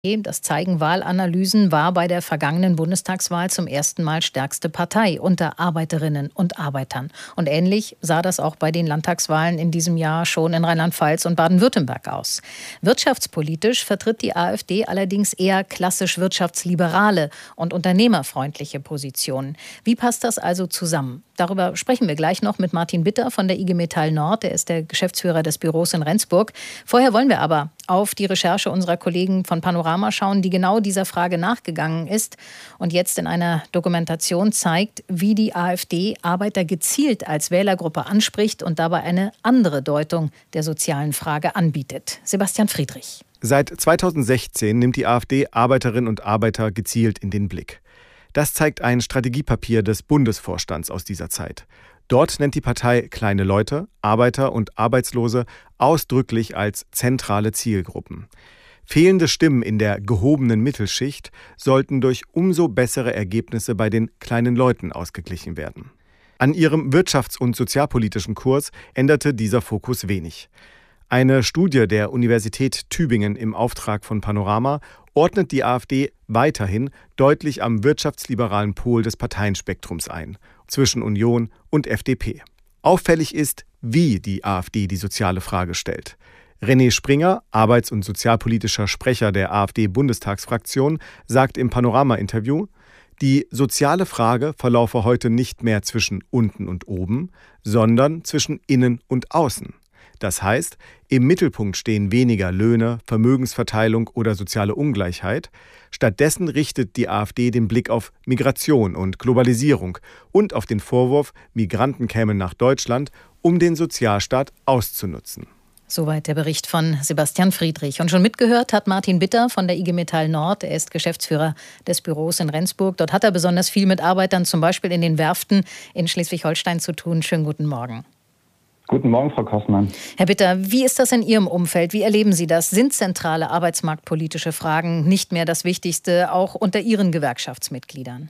Das zeigen Wahlanalysen, war bei der vergangenen Bundestagswahl zum ersten Mal stärkste Partei unter Arbeiterinnen und Arbeitern. Und ähnlich sah das auch bei den Landtagswahlen in diesem Jahr schon in Rheinland-Pfalz und Baden-Württemberg aus. Wirtschaftspolitisch vertritt die AfD allerdings eher klassisch wirtschaftsliberale und unternehmerfreundliche Positionen. Wie passt das also zusammen? Darüber sprechen wir gleich noch mit Martin Bitter von der IG Metall Nord. Er ist der Geschäftsführer des Büros in Rendsburg. Vorher wollen wir aber auf die Recherche unserer Kollegen von Panorama schauen, die genau dieser Frage nachgegangen ist und jetzt in einer Dokumentation zeigt, wie die AfD Arbeiter gezielt als Wählergruppe anspricht und dabei eine andere Deutung der sozialen Frage anbietet. Sebastian Friedrich. Seit 2016 nimmt die AfD Arbeiterinnen und Arbeiter gezielt in den Blick. Das zeigt ein Strategiepapier des Bundesvorstands aus dieser Zeit. Dort nennt die Partei kleine Leute, Arbeiter und Arbeitslose ausdrücklich als zentrale Zielgruppen. Fehlende Stimmen in der gehobenen Mittelschicht sollten durch umso bessere Ergebnisse bei den kleinen Leuten ausgeglichen werden. An ihrem wirtschafts- und sozialpolitischen Kurs änderte dieser Fokus wenig. Eine Studie der Universität Tübingen im Auftrag von Panorama ordnet die AfD weiterhin deutlich am wirtschaftsliberalen Pol des Parteienspektrums ein, zwischen Union und FDP. Auffällig ist, wie die AfD die soziale Frage stellt. René Springer, arbeits- und sozialpolitischer Sprecher der AfD-Bundestagsfraktion, sagt im Panorama-Interview, die soziale Frage verlaufe heute nicht mehr zwischen unten und oben, sondern zwischen innen und außen. Das heißt, im Mittelpunkt stehen weniger Löhne, Vermögensverteilung oder soziale Ungleichheit. Stattdessen richtet die AfD den Blick auf Migration und Globalisierung und auf den Vorwurf, Migranten kämen nach Deutschland, um den Sozialstaat auszunutzen. Soweit der Bericht von Sebastian Friedrich. Und schon mitgehört hat Martin Bitter von der IG Metall Nord. Er ist Geschäftsführer des Büros in Rendsburg. Dort hat er besonders viel mit Arbeitern, zum Beispiel in den Werften in Schleswig-Holstein, zu tun. Schönen guten Morgen. Guten Morgen, Frau Kossmann. Herr Bitter, wie ist das in Ihrem Umfeld? Wie erleben Sie das? Sind zentrale arbeitsmarktpolitische Fragen nicht mehr das Wichtigste, auch unter Ihren Gewerkschaftsmitgliedern?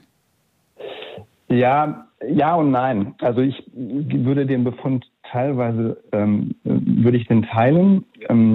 Ja und nein. Also ich würde den Befund teilweise würde ich den teilen.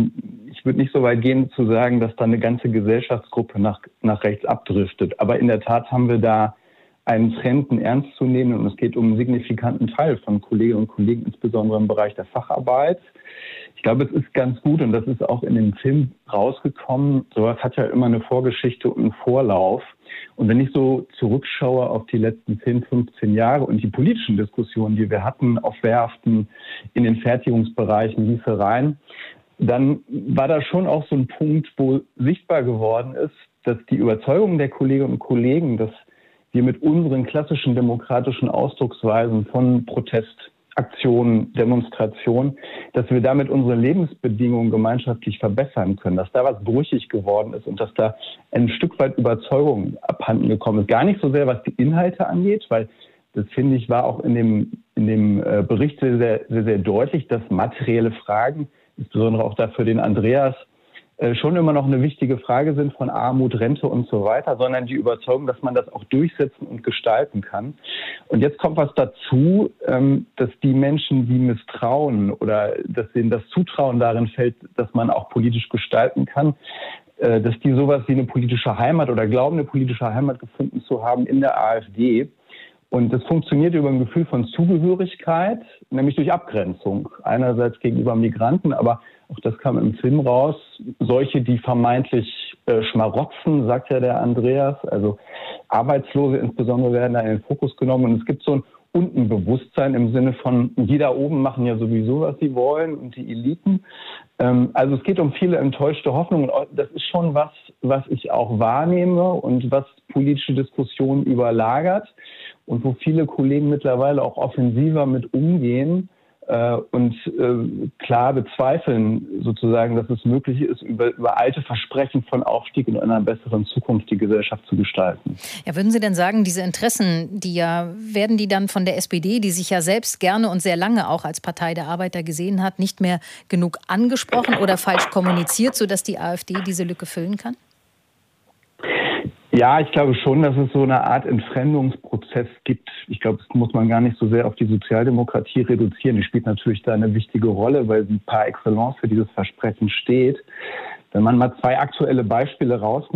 Ich würde nicht so weit gehen zu sagen, dass da eine ganze Gesellschaftsgruppe nach rechts abdriftet. Aber in der Tat haben wir da einen Trend ernst zu nehmen, und es geht um einen signifikanten Teil von Kolleginnen und Kollegen, insbesondere im Bereich der Facharbeit. Ich glaube, es ist ganz gut, und das ist auch in dem Film rausgekommen, sowas hat ja immer eine Vorgeschichte und einen Vorlauf. Und wenn ich so zurückschaue auf die letzten 10, 15 Jahre und die politischen Diskussionen, die wir hatten auf Werften, in den Fertigungsbereichen, Gießereien, dann war da schon auch so ein Punkt, wo sichtbar geworden ist, dass die Überzeugung der Kolleginnen und Kollegen, dass wir mit unseren klassischen demokratischen Ausdrucksweisen von Protestaktionen, Demonstrationen, dass wir damit unsere Lebensbedingungen gemeinschaftlich verbessern können, dass da was brüchig geworden ist und dass da ein Stück weit Überzeugung abhanden gekommen ist. Gar nicht so sehr, was die Inhalte angeht, weil das, finde ich, war auch in dem Bericht sehr, sehr, sehr deutlich, dass materielle Fragen, insbesondere auch da für den Andreas, schon immer noch eine wichtige Frage sind von Armut, Rente und so weiter, sondern die Überzeugung, dass man das auch durchsetzen und gestalten kann. Und jetzt kommt was dazu, dass die Menschen, die misstrauen oder dass denen das Zutrauen darin fällt, dass man auch politisch gestalten kann, dass die sowas wie eine politische Heimat oder glauben, eine politische Heimat gefunden zu haben in der AfD. Und das funktioniert über ein Gefühl von Zugehörigkeit, nämlich durch Abgrenzung. Einerseits gegenüber Migranten, aber auch das kam im Film raus, solche, die vermeintlich schmarotzen, sagt ja der Andreas, also Arbeitslose insbesondere werden da in den Fokus genommen. Und es gibt so ein Untenbewusstsein im Sinne von, die da oben machen ja sowieso, was sie wollen, und die Eliten. Also es geht um viele enttäuschte Hoffnungen. Und das ist schon was ich auch wahrnehme und was politische Diskussionen überlagert und wo viele Kollegen mittlerweile auch offensiver mit umgehen und klar bezweifeln sozusagen, dass es möglich ist, über alte Versprechen von Aufstieg und einer besseren Zukunft die Gesellschaft zu gestalten. Ja, würden Sie denn sagen, diese Interessen, werden die dann von der SPD, die sich ja selbst gerne und sehr lange auch als Partei der Arbeiter gesehen hat, nicht mehr genug angesprochen oder falsch kommuniziert, sodass die AfD diese Lücke füllen kann? Ja, ich glaube schon, dass es so eine Art Entfremdungsprozess gibt. Ich glaube, das muss man gar nicht so sehr auf die Sozialdemokratie reduzieren. Die spielt natürlich da eine wichtige Rolle, weil sie par excellence für dieses Versprechen steht. Wenn man mal 2 aktuelle Beispiele rausnimmt,